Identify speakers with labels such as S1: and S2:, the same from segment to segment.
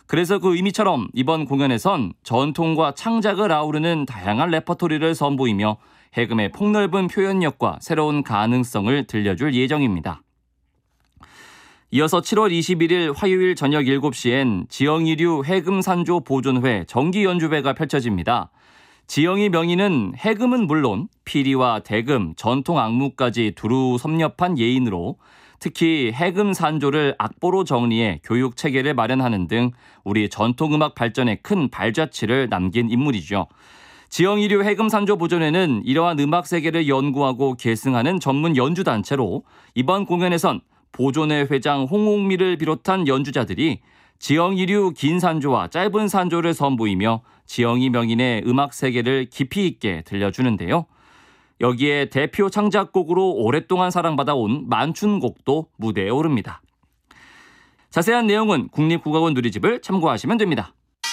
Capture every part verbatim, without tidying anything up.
S1: 그래서 그 의미처럼 이번 공연에선 전통과 창작을 아우르는 다양한 레퍼토리를 선보이며 해금의 폭넓은 표현력과 새로운 가능성을 들려줄 예정입니다. 이어서 칠월 이십일일 화요일 저녁 일곱 시엔 지영이류 해금산조 보존회 정기연주회가 펼쳐집니다. 지영이 명의는 해금은 물론 피리와 대금, 전통 악무까지 두루 섭렵한 예인으로 특히 해금 산조를 악보로 정리해 교육 체계를 마련하는 등 우리 전통음악 발전에 큰 발자취를 남긴 인물이죠. 지영이류 해금 산조 보존회는 이러한 음악 세계를 연구하고 계승하는 전문 연주단체로 이번 공연에선 보존회 회장 홍옥미를 비롯한 연주자들이 지영이류 긴 산조와 짧은 산조를 선보이며 지영이 명인의 음악 세계를 깊이 있게 들려주는데요. 여기에 대표 창작곡으로 오랫동안 사랑받아온 만춘곡도 무대에 오릅니다. 자세한 내용은 국립국악원 누리집을 참고하시면 됩니다.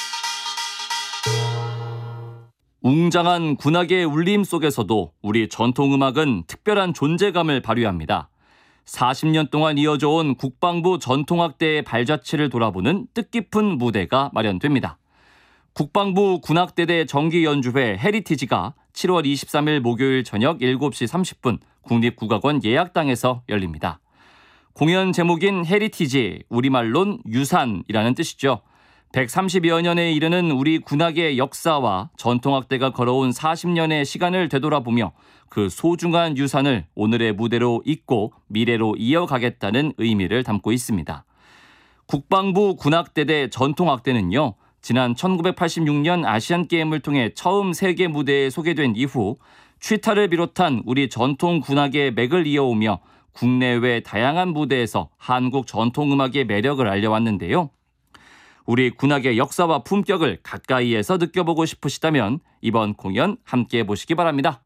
S1: 웅장한 군악의 울림 속에서도 우리 전통음악은 특별한 존재감을 발휘합니다. 사십 년 동안 이어져온 국방부 전통악대의 발자취를 돌아보는 뜻깊은 무대가 마련됩니다. 국방부 군악대대 정기연주회 헤리티지가 칠월 이십삼일 목요일 저녁 일곱 시 삼십 분 국립국악원 예약당에서 열립니다. 공연 제목인 헤리티지, 우리말론 유산이라는 뜻이죠. 백삼십여 년에 이르는 우리 군악의 역사와 전통악대가 걸어온 사십 년의 시간을 되돌아보며 그 소중한 유산을 오늘의 무대로 잇고 미래로 이어가겠다는 의미를 담고 있습니다. 국방부 군악대대 전통악대는요, 지난 천구백팔십육 년 아시안게임을 통해 처음 세계 무대에 소개된 이후 취타를 비롯한 우리 전통 군악의 맥을 이어오며 국내외 다양한 무대에서 한국 전통음악의 매력을 알려왔는데요. 우리 군악의 역사와 품격을 가까이에서 느껴보고 싶으시다면 이번 공연 함께해 보시기 바랍니다.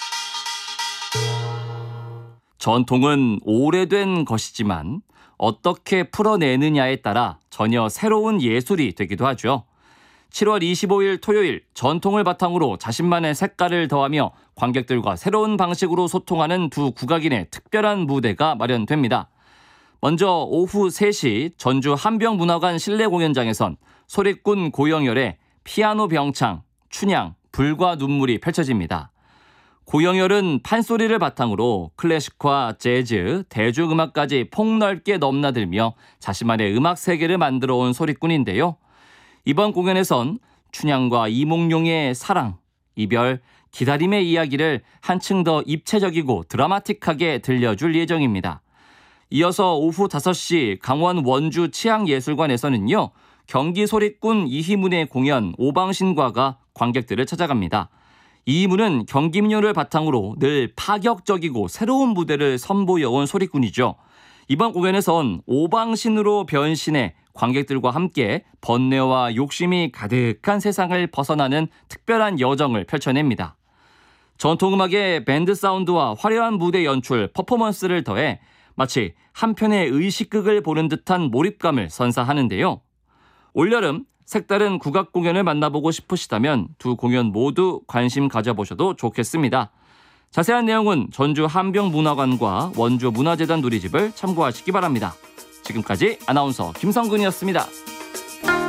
S1: 전통은 오래된 것이지만 어떻게 풀어내느냐에 따라 전혀 새로운 예술이 되기도 하죠. 칠월 이십오일 토요일 전통을 바탕으로 자신만의 색깔을 더하며 관객들과 새로운 방식으로 소통하는 두 국악인의 특별한 무대가 마련됩니다. 먼저 오후 세 시 전주 한병문화관 실내 공연장에선 소리꾼 고영열의 피아노 병창, 춘향, 불과 눈물이 펼쳐집니다. 고영열은 판소리를 바탕으로 클래식과 재즈, 대중음악까지 폭넓게 넘나들며 자신만의 음악 세계를 만들어 온 소리꾼인데요. 이번 공연에선 춘향과 이몽룡의 사랑, 이별, 기다림의 이야기를 한층 더 입체적이고 드라마틱하게 들려줄 예정입니다. 이어서 오후 다섯 시 강원 원주 치앙예술관에서는요, 경기 소리꾼 이희문의 공연 오방신과가 관객들을 찾아갑니다. 이희문은 경기민요를 바탕으로 늘 파격적이고 새로운 무대를 선보여온 소리꾼이죠. 이번 공연에선 오방신으로 변신해 관객들과 함께 번뇌와 욕심이 가득한 세상을 벗어나는 특별한 여정을 펼쳐냅니다. 전통음악의 밴드 사운드와 화려한 무대 연출, 퍼포먼스를 더해 마치 한 편의 의식극을 보는 듯한 몰입감을 선사하는데요. 올여름 색다른 국악 공연을 만나보고 싶으시다면 두 공연 모두 관심 가져보셔도 좋겠습니다. 자세한 내용은 전주 한병문화관과 원주 문화재단 누리집을 참고하시기 바랍니다. 지금까지 아나운서 김성근이었습니다.